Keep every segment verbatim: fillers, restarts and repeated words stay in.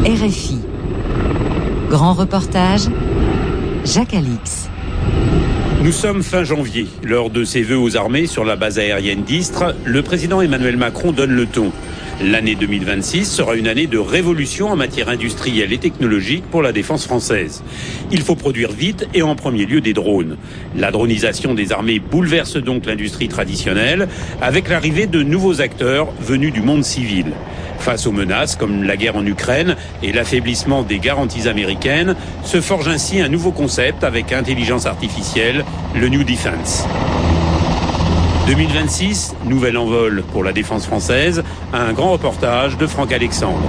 R F I. Grand reportage, Jacques Alix. Nous sommes fin janvier. Lors de ses vœux aux armées sur la base aérienne d'Istres, le président Emmanuel Macron donne le ton. L'année deux mille vingt-six sera une année de révolution en matière industrielle et technologique pour la défense française. Il faut produire vite et en premier lieu des drones. La dronisation des armées bouleverse donc l'industrie traditionnelle avec l'arrivée de nouveaux acteurs venus du monde civil. Face aux menaces comme la guerre en Ukraine et l'affaiblissement des garanties américaines, se forge ainsi un nouveau concept avec intelligence artificielle, le New Defense. deux mille vingt-six, nouvel envol pour la défense française, un grand reportage de Franck Alexandre.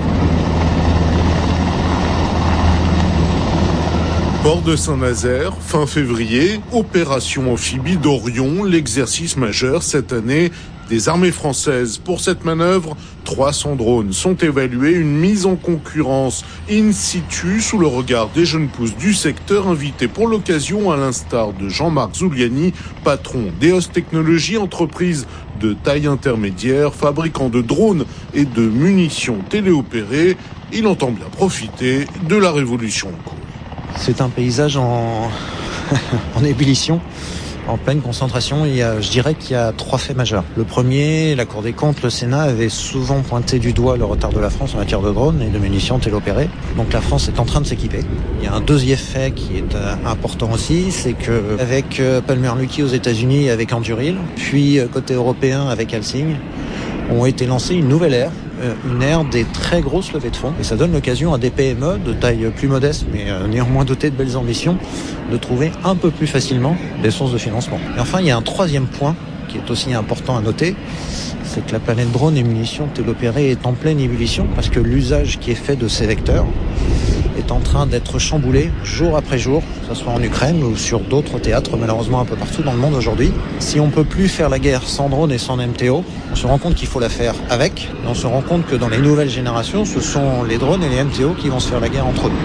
Port de Saint-Nazaire, fin février, opération amphibie d'Orion, l'exercice majeur cette année des armées françaises. Pour cette manœuvre, trois cents drones sont évalués, une mise en concurrence in situ sous le regard des jeunes pousses du secteur invités pour l'occasion à l'instar de Jean-Marc Zuliani, patron d'Eos Technologies, entreprise de taille intermédiaire, fabricant de drones et de munitions téléopérées. Il entend bien profiter de la révolution en cours. C'est un paysage en, en ébullition. En pleine concentration, il y a, je dirais qu'il y a trois faits majeurs. Le premier, la Cour des comptes, le Sénat avait souvent pointé du doigt le retard de la France en matière de drones et de munitions téléopérées. Donc la France est en train de s'équiper. Il y a un deuxième fait qui est euh, important aussi, c'est que avec euh, Palmer-Luckey aux États-Unis, avec Anduril, puis euh, côté européen avec Helsing, ont été lancées une nouvelle ère, euh, une ère des très grosses levées de fonds. Et ça donne l'occasion à des P M E de taille plus modeste, mais euh, néanmoins dotées de belles ambitions, de trouver un peu plus facilement des sources de financement. Et enfin, il y a un troisième point qui est aussi important à noter, c'est que la planète drone et munitions téléopérées est en pleine ébullition parce que l'usage qui est fait de ces vecteurs est en train d'être chamboulé jour après jour, que ce soit en Ukraine ou sur d'autres théâtres, malheureusement un peu partout dans le monde aujourd'hui. Si on ne peut plus faire la guerre sans drone et sans M T O, on se rend compte qu'il faut la faire avec, et on se rend compte que dans les nouvelles générations, ce sont les drones et les M T O qui vont se faire la guerre entre eux.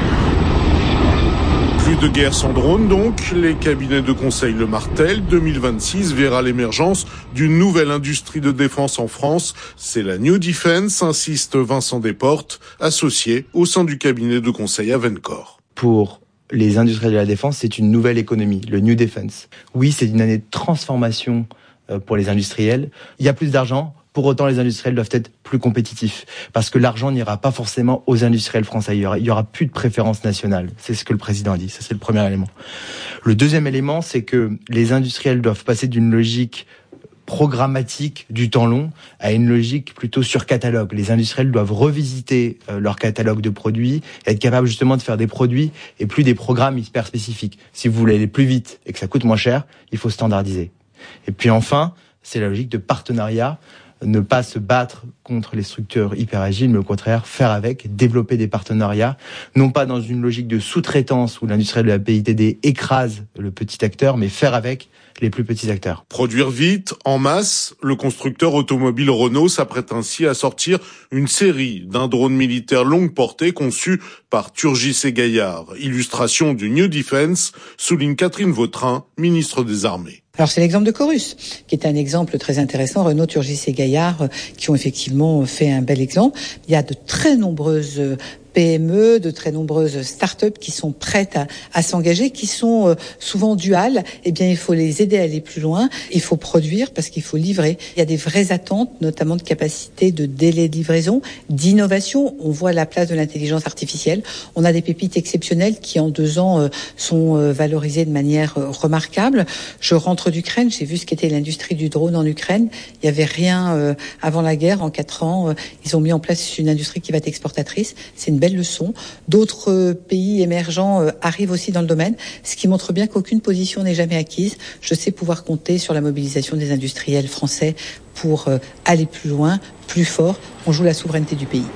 Plus de guerre sans drone donc, les cabinets de conseil le martèlent. deux mille vingt-six verra l'émergence d'une nouvelle industrie de défense en France. C'est la New Defense, insiste Vincent Desportes, associé au sein du cabinet de conseil Avencore. Pour les industriels de la défense, c'est une nouvelle économie, le New Defense. Oui, c'est une année de transformation pour les industriels. Il y a plus d'argent. Pour autant, les industriels doivent être plus compétitifs parce que l'argent n'ira pas forcément aux industriels français. Il y aura, il y aura plus de préférence nationale. C'est ce que le président a dit. Ça, c'est le premier élément. Le deuxième élément, c'est que les industriels doivent passer d'une logique programmatique du temps long à une logique plutôt sur catalogue. Les industriels doivent revisiter euh, leur catalogue de produits et être capables justement de faire des produits et plus des programmes hyper spécifiques. Si vous voulez aller plus vite et que ça coûte moins cher, il faut standardiser. Et puis enfin, c'est la logique de partenariat. Ne pas se battre contre les structures hyper agiles, mais au contraire, faire avec, développer des partenariats, non pas dans une logique de sous-traitance où l'industriel de la P I T D écrase le petit acteur, mais faire avec les plus petits acteurs. Produire vite, en masse, le constructeur automobile Renault s'apprête ainsi à sortir une série d'un drone militaire longue portée conçu par Turgis et Gaillard. Illustration du New Defense, souligne Catherine Vautrin, ministre des Armées. Alors c'est l'exemple de Chorus, qui est un exemple très intéressant. Renault, Turgis et Gaillard, euh, qui ont effectivement fait un bel exemple. Il y a de très nombreuses euh, P M E, de très nombreuses start-up qui sont prêtes à, à s'engager, qui sont euh, souvent duales. Eh bien, il faut les aider à aller plus loin. Il faut produire parce qu'il faut livrer. Il y a des vraies attentes, notamment de capacité de délai de livraison, d'innovation. On voit la place de l'intelligence artificielle. On a des pépites exceptionnelles qui, en deux ans, euh, sont euh, valorisées de manière euh, remarquable. Je rentre d'Ukraine. J'ai vu ce qu'était l'industrie du drone en Ukraine. Il n'y avait rien euh, avant la guerre. En quatre ans, euh, ils ont mis en place une industrie qui va être exportatrice. C'est une belle leçon. D'autres euh, pays émergents euh, arrivent aussi dans le domaine, ce qui montre bien qu'aucune position n'est jamais acquise. Je sais pouvoir compter sur la mobilisation des industriels français pour euh, aller plus loin, plus fort. On joue la souveraineté du pays.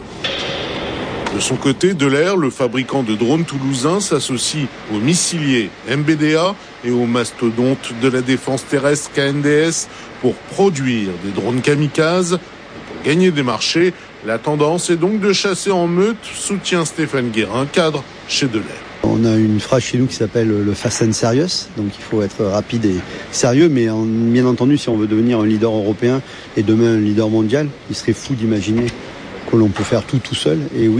De son côté, Delair, le fabricant de drones toulousain, s'associe au missilier M B D A et au mastodonte de la défense terrestre K N D S pour produire des drones kamikazes. Pour gagner des marchés, la tendance est donc de chasser en meute, soutient Stéphane Guérin, cadre chez Delair. On a une phrase chez nous qui s'appelle le fast and serious, donc il faut être rapide et sérieux, mais en, bien entendu, si on veut devenir un leader européen et demain un leader mondial, il serait fou d'imaginer que l'on peut faire tout tout seul. Et oui,